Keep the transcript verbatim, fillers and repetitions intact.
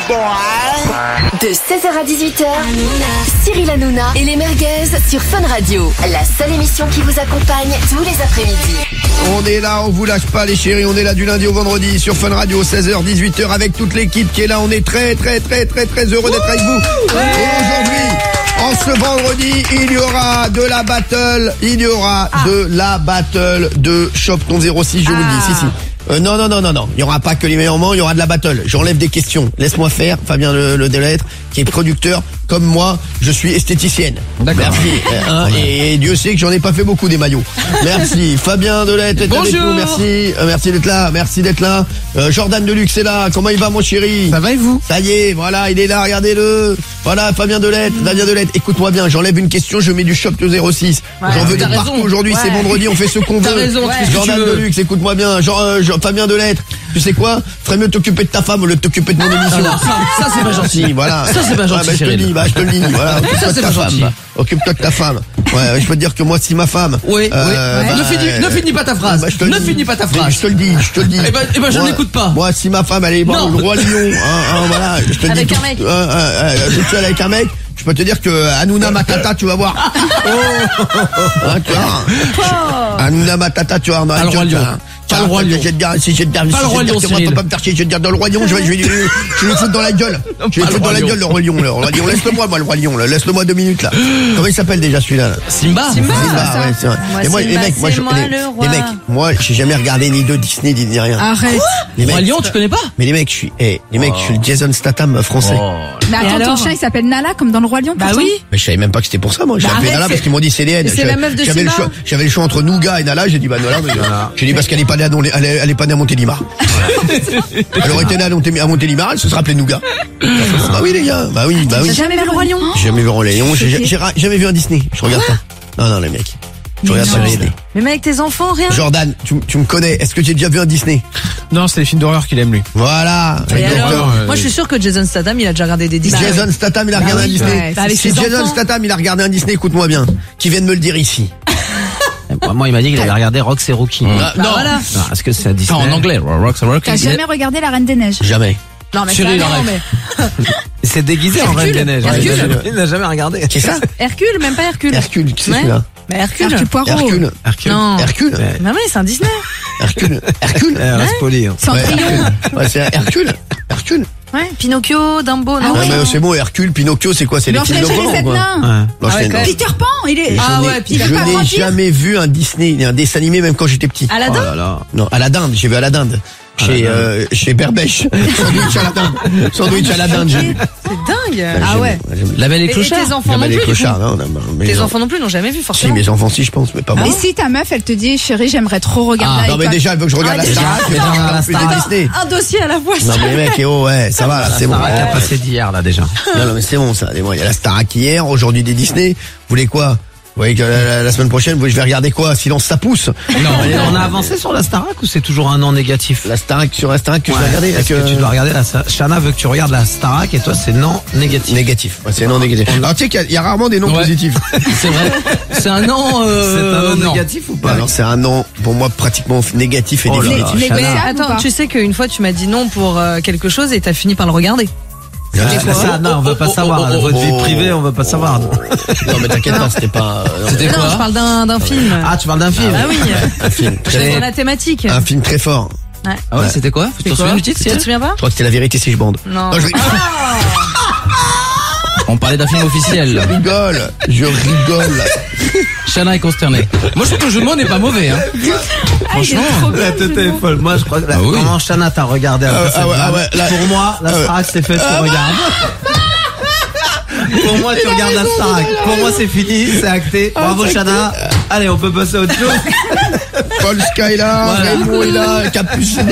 De seize heures à dix-huit heures, Cyril Hanouna et les merguez sur Fun Radio. La seule émission qui vous accompagne tous les après-midi. On est là, on vous lâche pas les chéris, on est là du lundi au vendredi sur Fun Radio, seize heures, dix-huit heures avec toute l'équipe qui est là. On est très très très très très heureux d'être avec vous. Et aujourd'hui, en ce vendredi, il y aura de la battle, il y aura ah. de la battle de Shop ton zéro six, je ah. vous le dis, si si. Euh, non, non, non, non, non. Il n'y aura pas que les meilleurs moments, il y aura de la battle. J'enlève des questions. Laisse-moi faire, Fabien Le, le Delettre, qui est producteur. Comme moi, je suis esthéticienne. D'accord. Merci. Hein, et, et Dieu sait que j'en ai pas fait beaucoup des maillots. Merci. Fabien Delettre est avec nous. Merci. Euh, merci d'être là. Merci d'être là. Euh, Jordan Deluxe est là. Comment il va, mon chéri? Ça va et vous? Ça y est, voilà, il est là. Regardez-le. Voilà, Fabien Delettre. Fabien Delettre. Écoute-moi bien. J'enlève une question. Je mets du Shop zéro six. Ouais, J'en veux de partout aujourd'hui. Ouais. C'est vendredi. On fait ce qu'on veut. T'as raison. Ouais. Jordan Deluxe. Écoute-moi bien. Genre, euh, genre, Fabien Delettre. Tu sais quoi? Ferait mieux t'occuper de ta femme au lieu de t'occuper de mon émission. Ah, ça, ça c'est pas gentil. Voilà. Ça c'est pas gentil. Ah, bah, je te le dis, bah, je te le dis. Voilà. Occupe-toi de ta femme. Occupe-toi de ta femme. Ouais, je peux te dire que moi, si ma femme. Oui, euh, oui. Bah, ne, finis, euh, ne finis pas ta phrase. Bah, ne finis pas ta phrase. Je te le dis, je te le dis. Eh ben, eh ben je moi, n'écoute pas. Moi, si ma femme, elle est bon, le roi lion, hein, hein, voilà, je te le dis. Avec un mec. Euh, euh, euh, toute seule avec un mec. Je peux te dire que Hanouna Matata, tu vas voir. Oh, hein, tu vois. Hanouna Matata, tu vas voir. Pas le roi lion. Pas le roi lion. Je vais te dire, si je vais te dire, pas le roi lion, tu vas pas me faire chier, je vais te dire dans le roi lion, je vais, je vais, je vais, je vais le foutre dans la gueule. Je vais le foutre dans la gueule, le roi lion, le roi lion. Laisse-le-moi, moi, le roi lion, là. Laisse-le-moi deux minutes, là. Comment il s'appelle déjà, celui-là, là? Simba. Simba, Simba, ouais, c'est vrai. Et moi, les mecs, moi, je, les mecs, moi, j'ai jamais regardé ni de Disney, ni rien. Arrête. Le roi lion, tu connais pas? Mais les mecs, je suis, eh, les mecs, je suis le Jason Statham français. Mais attends, ton chien, il s'appelle Nala, comme dans le roi lion. Bah oui. Mais je savais même pas que c'était pour ça, moi. J'ai appelé Nala parce qu'ils m'ont dit c'est les N. C'est la meuf de J'avais le choix, j'avais le choix entre Nougat et Nala, j'ai dit bah Nala, j'ai dit parce qu'elle est pas née à, elle est, elle est pas née à Montélimar. Elle aurait été née à Montélimar, elle se serait appelée Nougat. Bah oui les gars, bah oui, bah oui. T'as jamais vu le roi lion? J'ai jamais vu le roi lion, j'ai jamais vu un Disney. Je regarde pas. Non non les mecs. Je regarde pas Disney. Mais même avec tes enfants, rien. Jordan, tu, tu me connais, est-ce que j'ai déjà vu un Disney? Non, c'est les films d'horreur qu'il aime lui. Voilà. Alors, euh, moi je suis sûr que Jason Statham il a déjà regardé des Disney. Jason Statham il a regardé bah, un Disney. Ouais, bah, si Jason enfants. Statham il a regardé un Disney, écoute-moi bien, qui vient de me le dire ici. Moi, il m'a dit qu'il avait regardé Rox et Rookie. Mmh. Ah, non, voilà. Non, est-ce que c'est à Disney? En anglais, Rox et Rookie. T'as jamais regardé La Reine des Neiges? Jamais. Non, mais Cyril, ça, non, mais... C'est déguisé en Reine des Neiges. Hercule. Il n'a jamais regardé. Qui est ça? Hercule, même pas Hercule. Hercule, qui c'est ouais. celui-là? Mais Hercule. Hercule Poirot. Hercule. Hercule. Non. Hercule. Ouais. Mais oui, c'est un Disney. Hercule. Hercule. Eh, reste poli. Hein. Cendrillon. Ouais, ouais, c'est Hercule. Hercule. Ouais, Pinocchio, Dumbo, non? Ah ouais, mais c'est bon, Hercule, Pinocchio, c'est quoi? C'est les films Blanche-Neige et les sept nains. Ouais. Ah ouais, Peter Pan, il est. Ah ouais, il je n'ai jamais vu un Disney, un dessin animé, même quand j'étais petit. Aladdin? Oh là là. Non, à la dinde, j'ai vu à la dinde. Chez, euh, chez Berbèche. Sandwich à la dinde. Sandwich à la dinde, j'ai vu. C'est dingue. Bah, ah ouais. La Belle et Clochard. Et tes enfants non plus. Clochard, non, non, tes enfants, enfants non plus n'ont jamais vu, forcément. Si, mes enfants si, je pense, mais pas moi. Et si ta meuf, elle te dit, chérie, j'aimerais trop regarder. Ah, non, mais déjà, elle veut que je regarde ah, la Starac. Disney. Un dossier à la fois. Non, mais les mecs, oh, ouais, ça va, là, c'est bon. La Starac a passé d'hier, là, déjà. Non, non, mais c'est bon, ça. Il y a la Starac hier, aujourd'hui des Disney. Vous voulez quoi? Vous voyez que la, la, la semaine prochaine, je vais regarder quoi? Silence, ça pousse. Non, on a avancé sur la Starac ou c'est toujours un an négatif? La Starac, sur la Starac que ouais, je vais regarder. Est-ce que, que tu dois regarder la Shana veut que tu regardes la Starac et toi c'est non négatif. Négatif. Ouais, c'est non négatif. Alors tu sais qu'il y, y a rarement des noms ouais. positifs. C'est vrai. C'est un non. Euh, c'est un non, non négatif ou pas? Alors c'est un non pour moi pratiquement négatif et oh définitif. Mais attends, tu sais qu'une fois tu m'as dit non pour euh, quelque chose et t'as fini par le regarder. Ah, ça, non, on veut pas savoir. Oh, oh, oh, Votre vie privée, on veut pas savoir. Non, mais t'inquiète pas, c'était pas. Euh, c'était quoi? Non, je parle d'un d'un film. Ah, tu parles d'un film? Ah oui. Un film très. Dans la thématique. Un film très fort. Ouais. Ah ouais, ouais. C'était quoi? Tu t'en souviens du titre? Tu te souviens pas? Je crois que c'était La Vérité si je bande. Non. non je... On parlait d'un film officiel. Je rigole, je rigole. Shana est consternée. Moi, je trouve que le jeu de mots n'est pas mauvais, hein. Franchement, la tête est folle. Moi, je crois que. Ah oui. Comment Shana t'a regardé ah, ah, ouais, ah ouais, là, pour moi, la Starac, c'est fait, tu regardes. Pour moi, tu regardes la Starac. Pour moi, c'est fini, c'est acté. Bravo, Shana. Allez, on peut passer à autre chose. Paul Sky là, Raymond est là, Capucine.